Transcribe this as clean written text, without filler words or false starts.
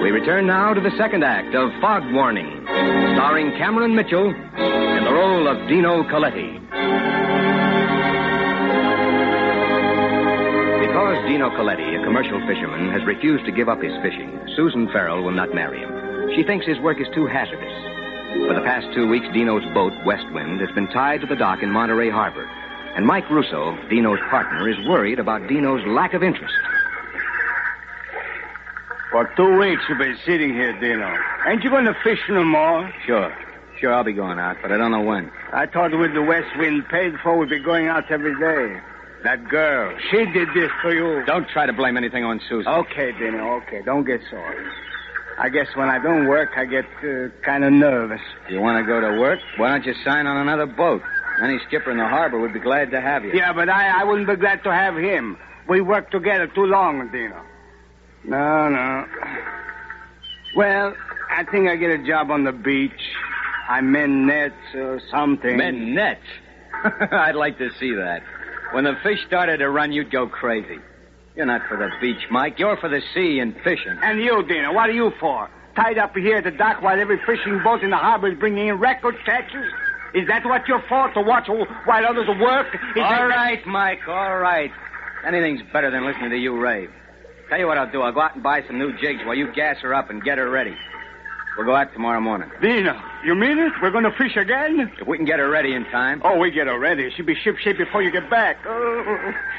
We return now to the second act of Fog Warning, starring Cameron Mitchell in the role of Dino Coletti. Because Dino Coletti, a commercial fisherman, has refused to give up his fishing, Susan Farrell will not marry him. She thinks his work is too hazardous. For the past 2 weeks, Dino's boat, Westwind, has been tied to the dock in Monterey Harbor. And Mike Russo, Dino's partner, is worried about Dino's lack of interest. For 2 weeks you've been sitting here, Dino. Ain't you going to fish no more? Sure, I'll be going out, but I don't know when. I thought with the west wind paid for, we'd be going out every day. That girl, she did this for you. Don't try to blame anything on Susan. Okay, Dino, okay. Don't get sore. I guess when I don't work, I get kind of nervous. You want to go to work? Why don't you sign on another boat? Any skipper in the harbor would be glad to have you. Yeah, but I wouldn't be glad to have him. We worked together too long, Dino. No. Well, I think I get a job on the beach. I mend nets or something. Mend nets? I'd like to see that. When the fish started to run, you'd go crazy. You're not for the beach, Mike. You're for the sea and fishing. And you, Dino, what are you for? Tied up here at the dock while every fishing boat in the harbor is bringing in record catches? Is that what you're for, to watch while others work? All right, Mike, all right. Anything's better than listening to you rave. Tell you what I'll do. I'll go out and buy some new jigs while you gas her up and get her ready. We'll go out tomorrow morning. Dino, you mean it? We're going to fish again? If we can get her ready in time. Oh, we get her ready. She'll be shipshape before you get back. Oh.